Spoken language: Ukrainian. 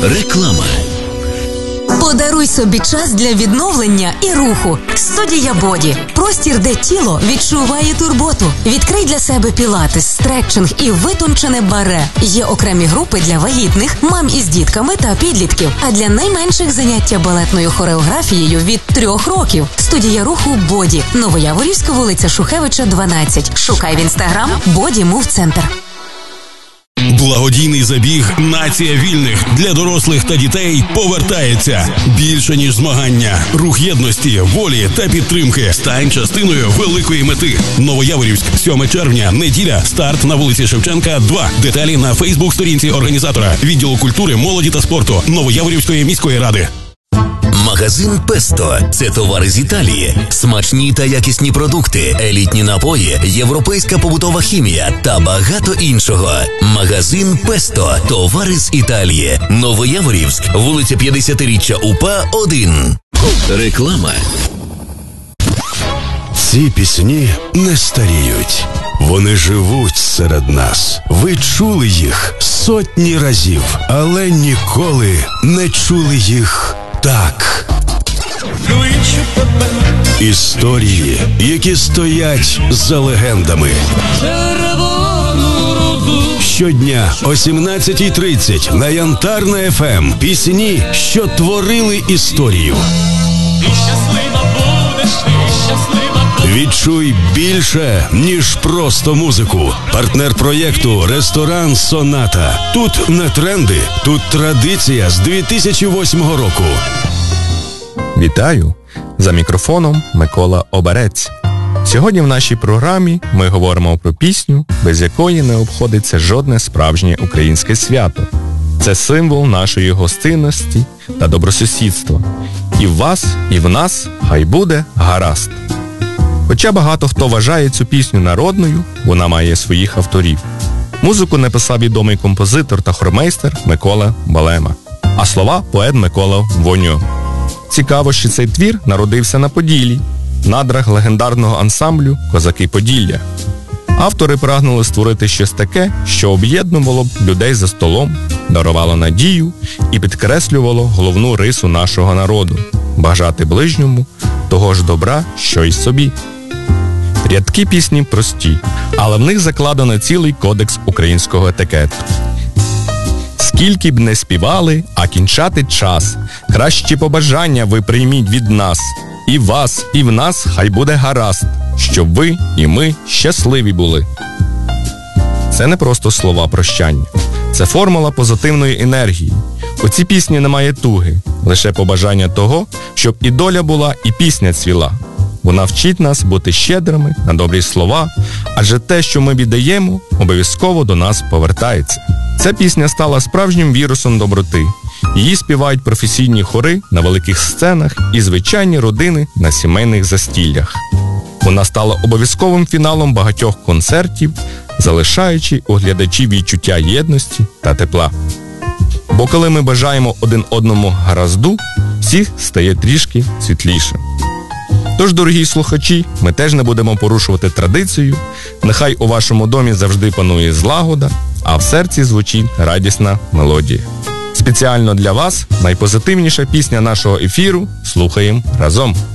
Реклама. Подаруй собі час для відновлення і руху. Студія Боді. Простір, де тіло відчуває турботу. Відкрий для себе пілатес, стретчинг і витончене баре. Є окремі групи для вагітних, мам із дітками та підлітків. А для найменших заняття балетною хореографією від 3 років. Студія руху Боді. Новояворівська, вулиця Шухевича, 12. Шукай в інстаграм Боді Мув Центр. Благодійний забіг «Нація вільних» для дорослих та дітей повертається. Більше, ніж змагання. Рух єдності, волі та підтримки. Стань частиною великої мети. Новояворівськ, 7 червня, неділя. Старт на вулиці Шевченка, 2. Деталі на Фейсбук-сторінці організатора. Відділу культури, молоді та спорту Новояворівської міської ради. Магазин «Песто» – це товари з Італії. Смачні та якісні продукти, елітні напої, європейська побутова хімія та багато іншого. Магазин «Песто» – товари з Італії. Новояворівськ, вулиця 50-річчя УПА, 1. Реклама. Ці пісні не старіють. Вони живуть серед нас. Ви чули їх сотні разів, але ніколи не чули їх так. Історії, які стоять за легендами. Щодня о 17:30 на Янтарна ФМ. Пісні, що творили історію. Відчуй більше, ніж просто музику. Партнер проєкту «Ресторан Соната». Тут не тренди, тут традиція з 2008 року. Вітаю! За мікрофоном Микола Оберець. Сьогодні в нашій програмі ми говоримо про пісню, без якої не обходиться жодне справжнє українське свято. Це символ нашої гостинності та добросусідства. І в вас, і в нас хай буде гаразд. Хоча багато хто вважає цю пісню народною, вона має своїх авторів. Музику написав відомий композитор та хормейстер Микола Балема, а слова – поет Микола Воньо. Цікаво, що цей твір народився на Поділлі, в надрах легендарного ансамблю «Козаки Поділля». Автори прагнули створити щось таке, що об'єднувало б людей за столом, дарувало надію і підкреслювало головну рису нашого народу – бажати ближньому того ж добра, що й собі. Рядки пісні прості, але в них закладено цілий кодекс українського етикету. Скільки б не співали, а кінчати час. Кращі побажання ви прийміть від нас. І вас, і в нас хай буде гаразд, щоб ви і ми щасливі були. Це не просто слова прощання. Це формула позитивної енергії. У цій пісні немає туги, лише побажання того, щоб і доля була, і пісня цвіла. Вона вчить нас бути щедрими на добрі слова, адже те, що ми віддаємо, обов'язково до нас повертається. Ця пісня стала справжнім вірусом доброти. Її співають професійні хори на великих сценах і звичайні родини на сімейних застіллях. Вона стала обов'язковим фіналом багатьох концертів, залишаючи у глядачів відчуття єдності та тепла. Бо коли ми бажаємо один одному гаразду, всіх стає трішки світліше. Тож, дорогі слухачі, ми теж не будемо порушувати традицію. Нехай у вашому домі завжди панує злагода, а в серці звучить радісна мелодія. Спеціально для вас найпозитивніша пісня нашого ефіру. Слухаємо разом.